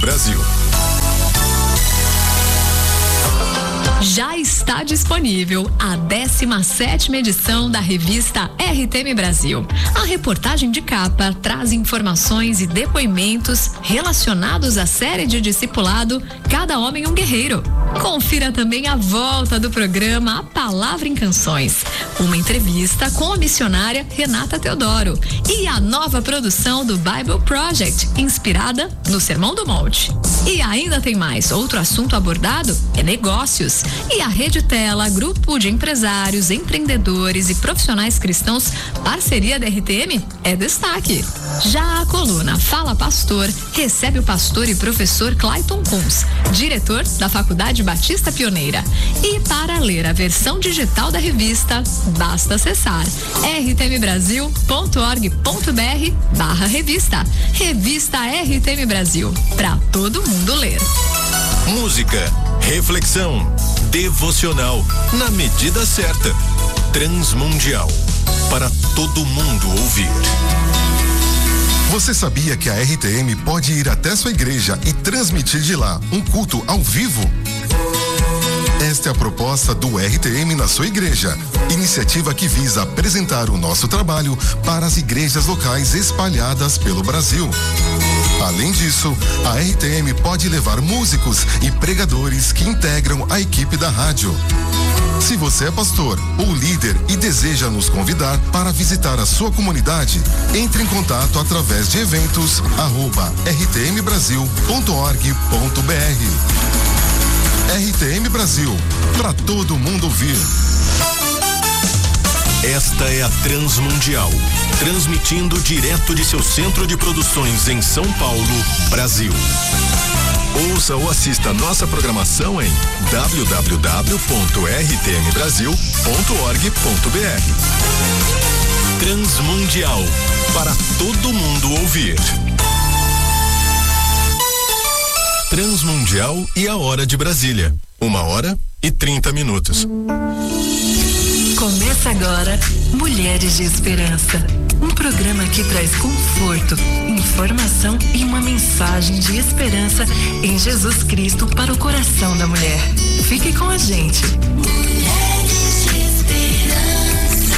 Brasil. Já está disponível a 17ª edição da revista RTM Brasil. A reportagem de capa traz informações e depoimentos relacionados à série de discipulado Cada Homem um Guerreiro. Confira também a volta do programa A Palavra em Canções, uma entrevista com a missionária Renata Teodoro e a nova produção do Bible Project, inspirada no Sermão do Monte. E ainda tem mais. Outro assunto abordado é negócios. E a Rede Tela, grupo de empresários, empreendedores e profissionais cristãos, parceria da RTM, é destaque. Já a coluna Fala Pastor recebe o pastor e professor Clayton Kunz, diretor da Faculdade Batista Pioneira. E para ler a versão digital da revista, basta acessar rtmbrasil.org.br/revista. Revista RTM Brasil, para todo mundo ler. Música, reflexão, devocional, na medida certa. Transmundial, para todo mundo ouvir. Você sabia que a RTM pode ir até sua igreja e transmitir de lá um culto ao vivo? Esta é a proposta do RTM na sua igreja, iniciativa que visa apresentar o nosso trabalho para as igrejas locais espalhadas pelo Brasil. Além disso, a RTM pode levar músicos e pregadores que integram a equipe da rádio. Se você é pastor ou líder e deseja nos convidar para visitar a sua comunidade, entre em contato através de eventos@rtmbrasil.org.br. RTM Brasil, para todo mundo ouvir. Esta é a Transmundial, transmitindo direto de seu centro de produções em São Paulo, Brasil. Ouça ou assista nossa programação em www.rtmbrasil.org.br. Transmundial, para todo mundo ouvir. Transmundial e a hora de Brasília. 1h30. Começa agora Mulheres de Esperança, um programa que traz conforto, informação e uma mensagem de esperança em Jesus Cristo para o coração da mulher. Fique com a gente. Mulheres de Esperança.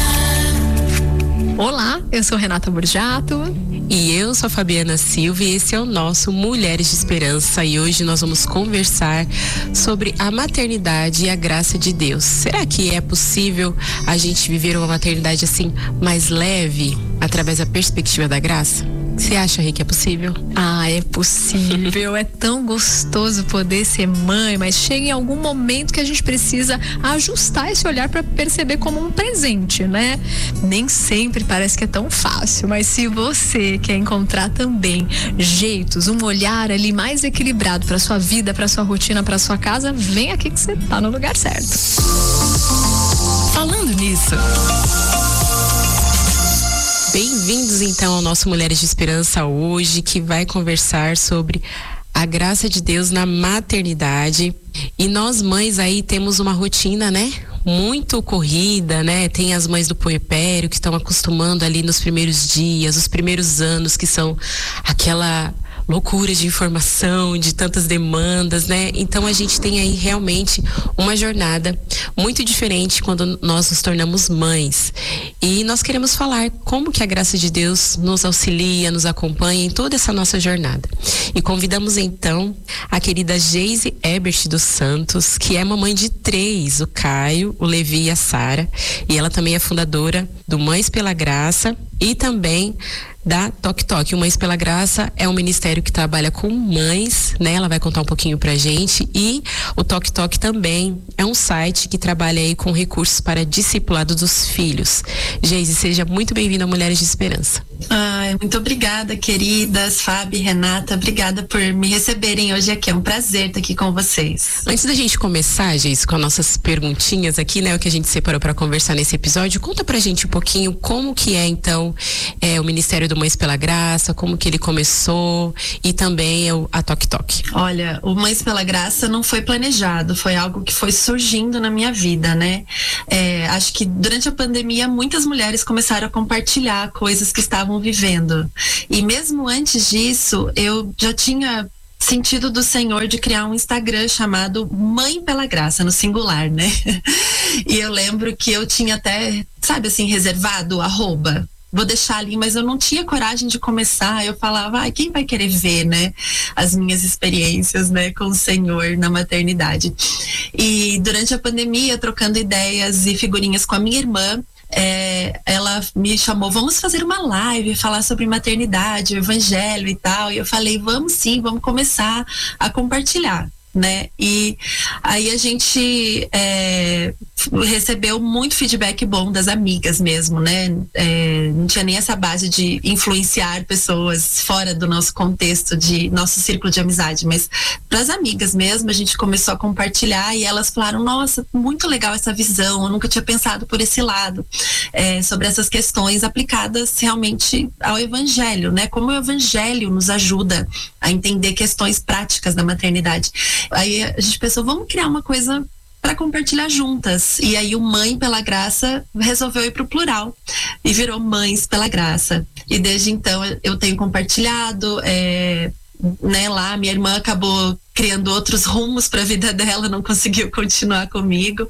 Olá, eu sou Renata Borjato. E eu sou a Fabiana Silva e esse é o nosso Mulheres de Esperança e hoje nós vamos conversar sobre a maternidade e a graça de Deus. Será que é possível a gente viver uma maternidade assim mais leve através da perspectiva da graça? Você acha, Rê, que é possível? É possível. É tão gostoso poder ser mãe, mas chega em algum momento que a gente precisa ajustar esse olhar para perceber como um presente, né? Nem sempre parece que é tão fácil, mas se você quer encontrar também jeitos, um olhar ali mais equilibrado para sua vida, para sua rotina, para sua casa, vem aqui que você tá no lugar certo. Falando nisso, bem-vindos então ao nosso Mulheres de Esperança hoje, que vai conversar sobre a graça de Deus na maternidade. E nós mães aí temos uma rotina, né? Muito corrida, né? Tem as mães do puerpério que estão acostumando ali nos primeiros dias, os primeiros anos, que são aquela loucura de informação, de tantas demandas, né? Então a gente tem aí realmente uma jornada muito diferente quando nós nos tornamos mães. E nós queremos falar como que a graça de Deus nos auxilia, nos acompanha em toda essa nossa jornada. E convidamos então a querida Geise Ebert dos Santos, que é mamãe de 3, o Caio, o Levi e a Sara. E ela também é fundadora do Mães pela Graça e também da Toque Toque. O Mães pela Graça é um ministério que trabalha com mães, né? Ela vai contar um pouquinho pra gente. E o Toque Toque também é um site que trabalha aí com recursos para discipulado dos filhos. Geise, seja muito bem-vinda a Mulheres de Esperança. Muito obrigada, queridas, Fábio e Renata. Obrigada por me receberem hoje aqui. É um prazer estar aqui com vocês. Antes da gente começar, Geise, com as nossas perguntinhas aqui, né? O que a gente separou para conversar nesse episódio, conta pra gente um pouquinho como que é, então, o Ministério do Mães pela Graça, como que ele começou e também a Toque Toque. Olha, o Mães pela Graça não foi planejado, foi algo que foi surgindo na minha vida, né? Acho que durante a pandemia muitas mulheres começaram a compartilhar coisas que estavam vivendo. E mesmo antes disso, eu já tinha sentido do Senhor de criar um Instagram chamado Mãe pela Graça, no singular, né? E eu lembro que eu tinha até, sabe assim, reservado o @. Vou deixar ali, mas eu não tinha coragem de começar. Eu falava, quem vai querer ver, né? As minhas experiências, né? Com o Senhor na maternidade. E durante a pandemia, trocando ideias e figurinhas com a minha irmã, ela me chamou, vamos fazer uma live, falar sobre maternidade, o evangelho e tal. E eu falei, vamos sim, vamos começar a compartilhar, né? E aí a gente recebeu muito feedback bom das amigas mesmo, né? Não tinha nem essa base de influenciar pessoas fora do nosso contexto, de nosso círculo de amizade, mas para as amigas mesmo, a gente começou a compartilhar e elas falaram, nossa, muito legal essa visão, eu nunca tinha pensado por esse lado, sobre essas questões aplicadas realmente ao evangelho, né? Como o evangelho nos ajuda a entender questões práticas da maternidade. Aí a gente pensou, vamos criar uma coisa para compartilhar juntas. E aí o Mãe pela Graça resolveu ir pro plural e virou Mães pela Graça. E desde então eu tenho compartilhado, né, lá minha irmã acabou criando outros rumos para a vida dela, não conseguiu continuar comigo,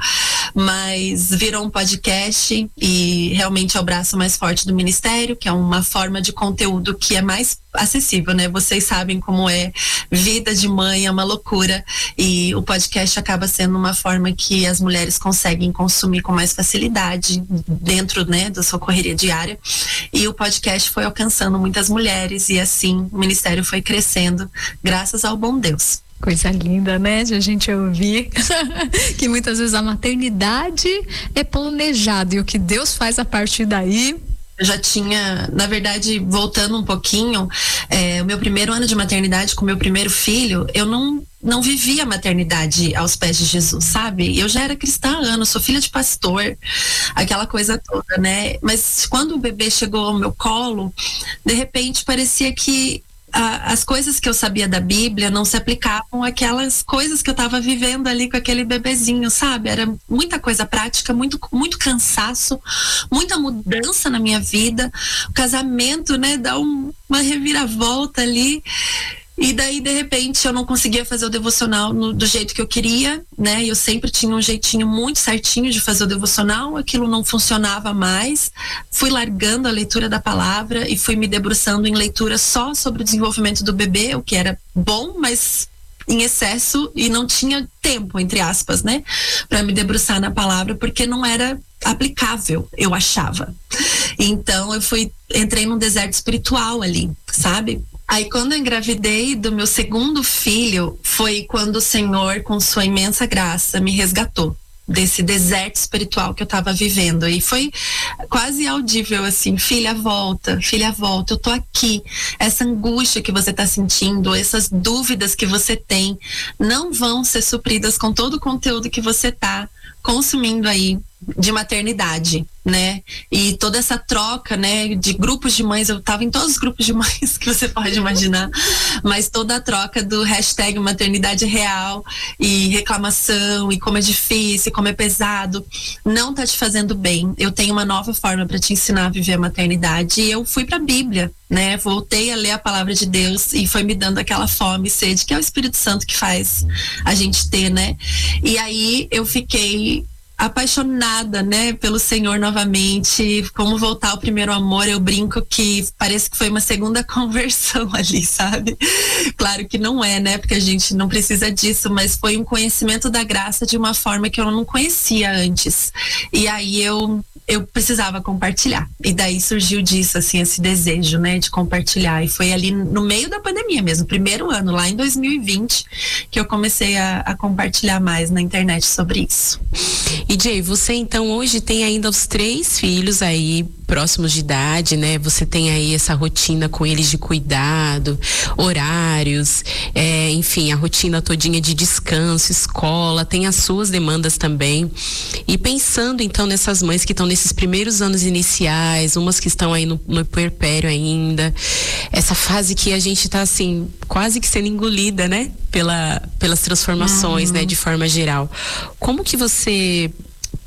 mas virou um podcast e realmente é o braço mais forte do ministério, que é uma forma de conteúdo que é mais acessível, né? Vocês sabem como é, vida de mãe é uma loucura e o podcast acaba sendo uma forma que as mulheres conseguem consumir com mais facilidade dentro, né, da sua correria diária, e o podcast foi alcançando muitas mulheres e assim o ministério foi crescendo graças ao bom Deus. Coisa linda, né? De a gente ouvir que muitas vezes a maternidade é planejada e o que Deus faz a partir daí. Eu já tinha, na verdade, voltando um pouquinho, o meu primeiro ano de maternidade com o meu primeiro filho, eu não vivia a maternidade aos pés de Jesus, sabe? Eu já era cristã há anos, sou filha de pastor, aquela coisa toda, né? Mas quando o bebê chegou ao meu colo, de repente parecia que as coisas que eu sabia da Bíblia não se aplicavam àquelas coisas que eu estava vivendo ali com aquele bebezinho, sabe? Era muita coisa prática, muito cansaço, muita mudança na minha vida. O casamento, né, dá uma reviravolta ali. E daí, de repente, eu não conseguia fazer o devocional do jeito que eu queria, né? Eu sempre tinha um jeitinho muito certinho de fazer o devocional, aquilo não funcionava mais. Fui largando a leitura da palavra e fui me debruçando em leitura só sobre o desenvolvimento do bebê, o que era bom, mas em excesso, e não tinha tempo, entre aspas, né? Para me debruçar na palavra, porque não era aplicável, eu achava. Então, entrei num deserto espiritual ali, sabe? Aí quando eu engravidei do meu segundo filho, foi quando o Senhor, com sua imensa graça, me resgatou desse deserto espiritual que eu estava vivendo. E foi quase audível assim, filha, volta, eu tô aqui. Essa angústia que você tá sentindo, essas dúvidas que você tem, não vão ser supridas com todo o conteúdo que você tá consumindo aí de maternidade, né? E toda essa troca, né, de grupos de mães, eu tava em todos os grupos de mães que você pode imaginar, mas toda a troca do hashtag maternidade real e reclamação e como é difícil, como é pesado, não tá te fazendo bem. Eu tenho uma nova forma para te ensinar a viver a maternidade e eu fui pra Bíblia, né? Voltei a ler a palavra de Deus e foi me dando aquela fome e sede que é o Espírito Santo que faz a gente ter, né? E aí eu fiquei apaixonada, né, pelo Senhor novamente, como voltar ao primeiro amor. Eu brinco que parece que foi uma segunda conversão ali, sabe? Claro que não é, né, porque a gente não precisa disso, mas foi um conhecimento da graça de uma forma que eu não conhecia antes. E aí eu precisava compartilhar. E daí surgiu disso, assim, esse desejo, né, de compartilhar. E foi ali no meio da pandemia mesmo, primeiro ano, lá em 2020, que eu comecei a compartilhar mais na internet sobre isso. E Jay, você então hoje tem ainda os 3 filhos aí próximos de idade, né? Você tem aí essa rotina com eles de cuidado, horários, enfim, a rotina todinha de descanso, escola, tem as suas demandas também. E pensando então nessas mães que estão nesses primeiros anos iniciais, umas que estão aí no puerpério ainda, essa fase que a gente tá assim, quase que sendo engolida, né? Pelas transformações, né? De forma geral. Como que você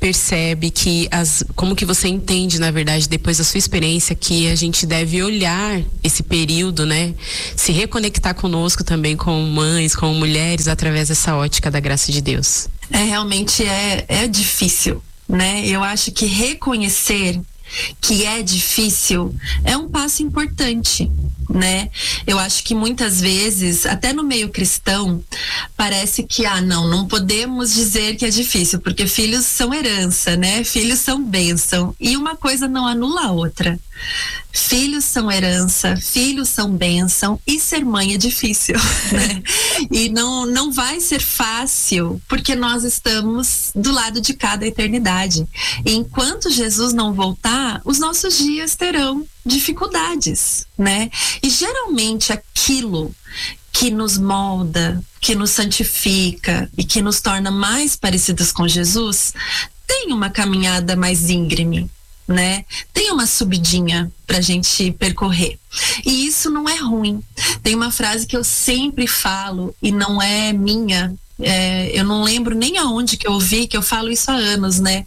percebe que como que você entende, na verdade, depois da sua experiência, que a gente deve olhar esse período, né? Se reconectar conosco também, como mães, como mulheres, através dessa ótica da graça de Deus. Realmente é difícil, né? Eu acho que reconhecer que é difícil é um passo importante, né? Eu acho que muitas vezes, até no meio cristão, parece que, não podemos dizer que é difícil, porque filhos são herança, né? Filhos são bênção, e uma coisa não anula a outra. Filhos são herança, filhos são bênção, e ser mãe é difícil, né? E não vai ser fácil, porque nós estamos do lado de cada eternidade. E enquanto Jesus não voltar, os nossos dias terão dificuldades, né? E geralmente aquilo que nos molda, que nos santifica e que nos torna mais parecidos com Jesus, tem uma caminhada mais íngreme, né? Tem uma subidinha pra gente percorrer. E isso não é ruim. Tem uma frase que eu sempre falo e não é minha. Eu não lembro nem aonde que eu ouvi, que eu falo isso há anos, né?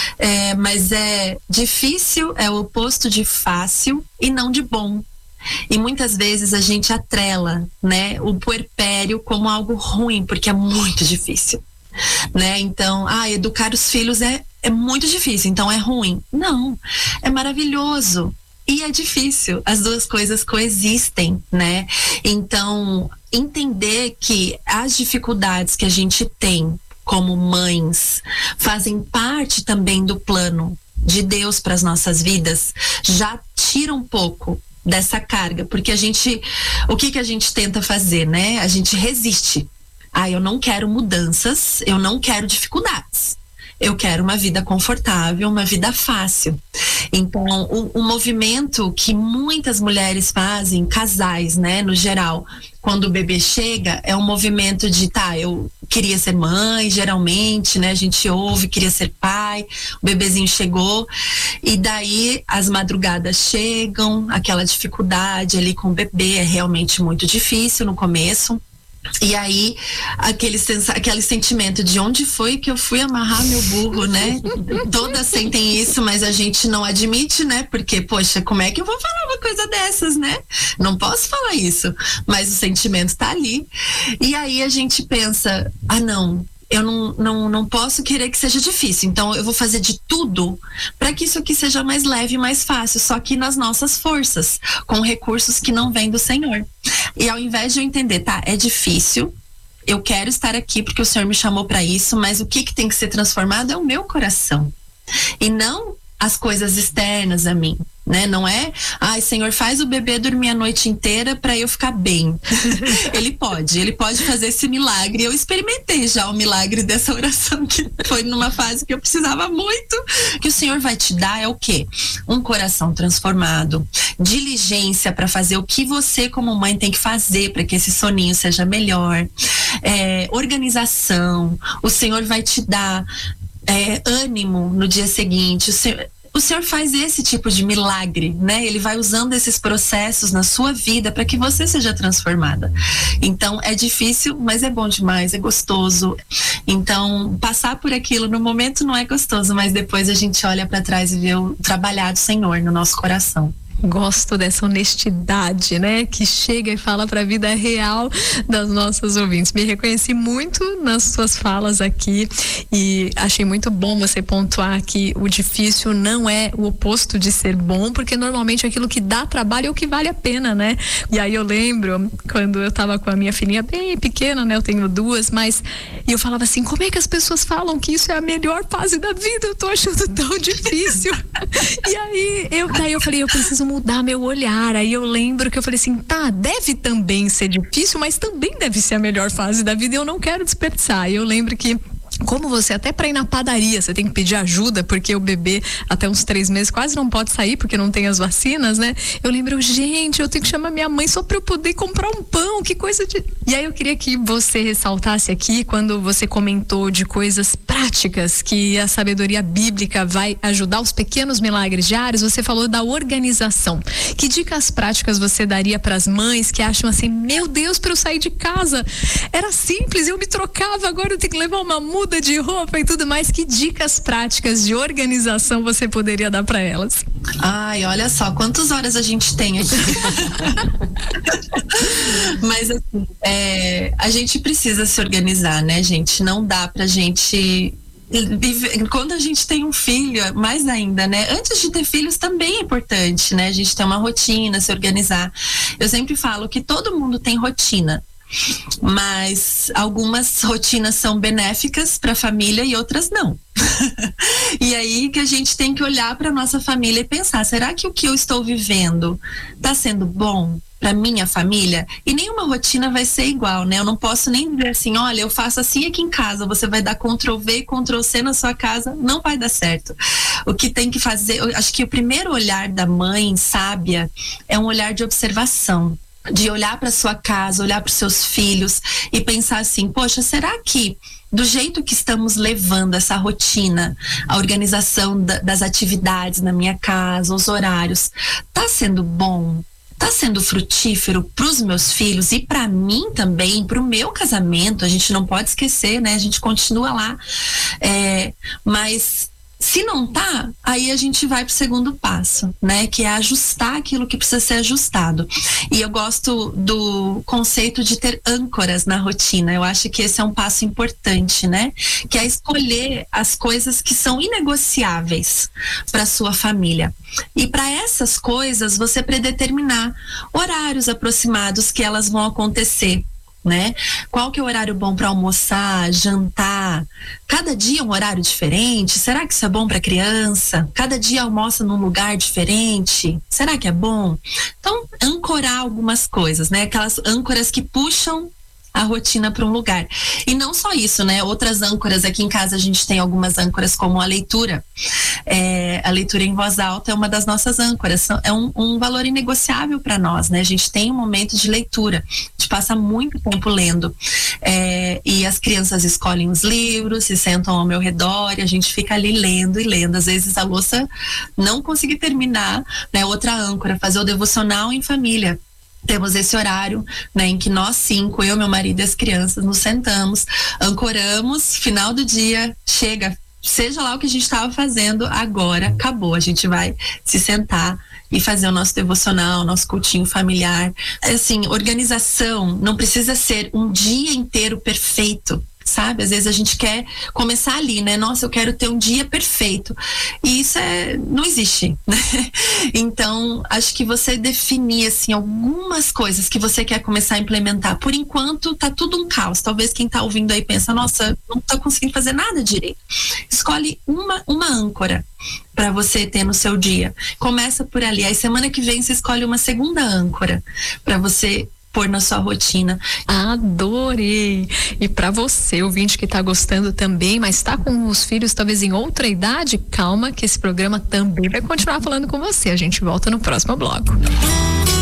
Mas difícil é o oposto de fácil e não de bom. E muitas vezes a gente atrela, né, o puerpério como algo ruim, porque é muito difícil, né? Então, educar os filhos é muito difícil, então é ruim. Não, é maravilhoso. E é difícil, as duas coisas coexistem, né? Então, entender que as dificuldades que a gente tem como mães fazem parte também do plano de Deus para as nossas vidas, já tira um pouco dessa carga, porque o que a gente tenta fazer, né? A gente resiste. Eu não quero mudanças, eu não quero dificuldades. Eu quero uma vida confortável, uma vida fácil. Então, o movimento que muitas mulheres fazem, casais, né, no geral, quando o bebê chega, é um movimento de, eu queria ser mãe, geralmente, né, a gente ouve, queria ser pai, o bebezinho chegou, e daí as madrugadas chegam, aquela dificuldade ali com o bebê, é realmente muito difícil no começo. E aí, aquele sentimento de onde foi que eu fui amarrar meu burro, né? Todas sentem isso, mas a gente não admite, né? Porque, poxa, como é que eu vou falar uma coisa dessas, né? Não posso falar isso, mas o sentimento tá ali. E aí a gente pensa, não, eu não posso querer que seja difícil, então eu vou fazer de tudo para que isso aqui seja mais leve e mais fácil, só que nas nossas forças, com recursos que não vêm do Senhor. E ao invés de eu entender, é difícil, eu quero estar aqui porque o Senhor me chamou para isso, mas o que tem que ser transformado é o meu coração, e não as coisas externas a mim, né? Não é, Senhor, faz o bebê dormir a noite inteira para eu ficar bem. Ele pode fazer esse milagre. Eu experimentei já o milagre dessa oração, que foi numa fase que eu precisava muito. Que o Senhor vai te dar é o quê? Um coração transformado, diligência para fazer o que você como mãe tem que fazer para que esse soninho seja melhor, organização. O Senhor vai te dar ânimo no dia seguinte. O Senhor faz esse tipo de milagre, né? Ele vai usando esses processos na sua vida para que você seja transformada. Então, é difícil, mas é bom demais, é gostoso. Então, passar por aquilo no momento não é gostoso, mas depois a gente olha para trás e vê o trabalhar do Senhor no nosso coração. Gosto dessa honestidade, né? Que chega e fala para a vida real das nossas ouvintes. Me reconheci muito nas suas falas aqui e achei muito bom você pontuar que o difícil não é o oposto de ser bom, porque normalmente aquilo que dá trabalho é o que vale a pena, né? E aí eu lembro quando eu tava com a minha filhinha bem pequena, né? Eu tenho 2, e eu falava assim, como é que as pessoas falam que isso é a melhor fase da vida? Eu tô achando tão difícil. E aí daí eu falei, eu preciso mudar meu olhar. Aí eu lembro que eu falei assim, deve também ser difícil, mas também deve ser a melhor fase da vida e eu não quero desperdiçar. E eu lembro que como você, até para ir na padaria, você tem que pedir ajuda, porque o bebê até uns 3 meses quase não pode sair, porque não tem as vacinas, né? Eu lembro, gente, eu tenho que chamar minha mãe só para eu poder comprar um pão, que coisa de... E aí eu queria que você ressaltasse aqui, quando você comentou de coisas práticas, que a sabedoria bíblica vai ajudar os pequenos milagres diários, você falou da organização. Que dicas práticas você daria para as mães que acham assim, meu Deus, para eu sair de casa era simples, eu me trocava, agora eu tenho que levar uma muda muda de roupa e tudo mais, que dicas práticas de organização você poderia dar para elas? Ai, olha só, quantas horas a gente tem aqui. Mas assim, a gente precisa se organizar, né, gente? Não dá pra gente... Quando a gente tem um filho, mais ainda, né? Antes de ter filhos também é importante, né? A gente ter uma rotina, se organizar. Eu sempre falo que todo mundo tem rotina, mas algumas rotinas são benéficas para a família e outras não. E aí que a gente tem que olhar para nossa família e pensar, será que o que eu estou vivendo está sendo bom para minha família? E nenhuma rotina vai ser igual, né? Eu não posso nem dizer assim, olha, eu faço assim aqui em casa, você vai dar Ctrl+V e Ctrl+C na sua casa, não vai dar certo. O que tem que fazer, eu acho que o primeiro olhar da mãe sábia é um olhar de observação, de olhar para sua casa, olhar para os seus filhos e pensar assim, poxa, será que do jeito que estamos levando essa rotina, a organização das atividades na minha casa, os horários, tá sendo bom? Tá sendo frutífero para os meus filhos e para mim também, para o meu casamento? A gente não pode esquecer, né? A gente continua lá, mas se não tá, aí a gente vai pro segundo passo, né? Que é ajustar aquilo que precisa ser ajustado. E eu gosto do conceito de ter âncoras na rotina. Eu acho que esse é um passo importante, né? Que é escolher as coisas que são inegociáveis para sua família. E para essas coisas, você predeterminar horários aproximados que elas vão acontecer, né? Qual que é o horário bom para almoçar, jantar? Cada dia um horário diferente? Será que isso é bom para criança? Cada dia almoça num lugar diferente? Será que é bom? Então, ancorar algumas coisas, né? Aquelas âncoras que puxam a rotina para um lugar. E não só isso, né? Outras âncoras, aqui em casa a gente tem algumas âncoras como a leitura. A leitura em voz alta é uma das nossas âncoras, é um valor inegociável para nós, né? A gente tem um momento de leitura, a gente passa muito tempo lendo, e as crianças escolhem os livros, se sentam ao meu redor e a gente fica ali lendo e lendo. Às vezes a louça não consegue terminar, né? Outra âncora, fazer o devocional em família. Temos esse horário, né, em que nós 5, eu, meu marido e as crianças, nos sentamos, ancoramos, final do dia, chega, seja lá o que a gente estava fazendo, agora acabou, a gente vai se sentar e fazer o nosso devocional, nosso cultinho familiar. Assim, organização não precisa ser um dia inteiro perfeito, sabe? Às vezes a gente quer começar ali, né? Nossa, eu quero ter um dia perfeito. E isso não existe, né? Então, acho que você definir, assim, algumas coisas que você quer começar a implementar. Por enquanto, tá tudo um caos. Talvez quem tá ouvindo aí pensa, nossa, não tá conseguindo fazer nada direito. Escolhe uma âncora para você ter no seu dia. Começa por ali. Aí semana que vem você escolhe uma segunda âncora para você pôr na sua rotina. Adorei! E para você, ouvinte que tá gostando também, mas tá com os filhos talvez em outra idade, calma que esse programa também vai continuar falando com você. A gente volta no próximo bloco.